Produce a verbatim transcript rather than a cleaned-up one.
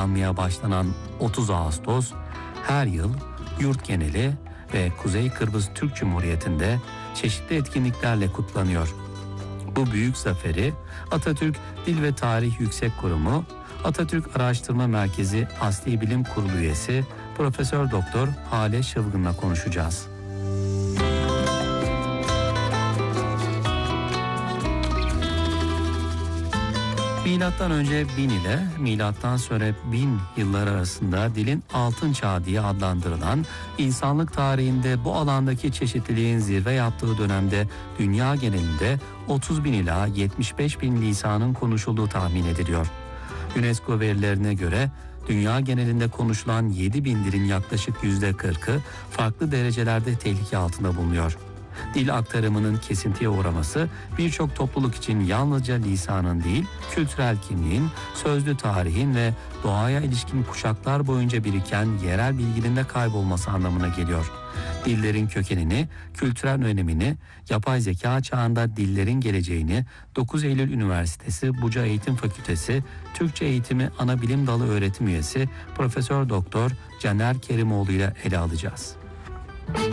kutlanmaya başlanan otuz Ağustos her yıl yurt geneli ve Kuzey Kıbrıs Türk Cumhuriyeti'nde çeşitli etkinliklerle kutlanıyor. Bu büyük zaferi Atatürk Dil ve Tarih Yüksek Kurumu, Atatürk Araştırma Merkezi Asli Bilim Kurulu üyesi Profesör Doktor Hale Şıvgın'la konuşacağız. Milattan önce bin ile milattan sonra bin yılları arasında dilin altın çağı diye adlandırılan, insanlık tarihinde bu alandaki çeşitliliğin zirve yaptığı dönemde dünya genelinde otuz bin ila yetmiş beş bin lisanın konuşulduğu tahmin ediliyor. UNESCO verilerine göre dünya genelinde konuşulan yedi bin dilin yaklaşık yüzde kırkı farklı derecelerde tehlike altında bulunuyor. Dil aktarımının kesintiye uğraması birçok topluluk için yalnızca lisanın değil, kültürel kimliğin, sözlü tarihin ve doğaya ilişkin kuşaklar boyunca biriken yerel bilginin de kaybolması anlamına geliyor. Dillerin kökenini, kültürel önemini, yapay zeka çağında dillerin geleceğini dokuz Eylül Üniversitesi Buca Eğitim Fakültesi Türkçe Eğitimi Anabilim Dalı öğretim üyesi Profesör Doktor Caner Kerimoğlu ile ele alacağız.